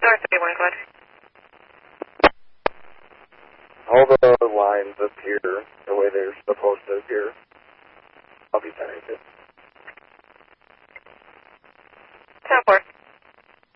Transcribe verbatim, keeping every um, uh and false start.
North thirty-one, go ahead. All the lines appear the way they're supposed to appear.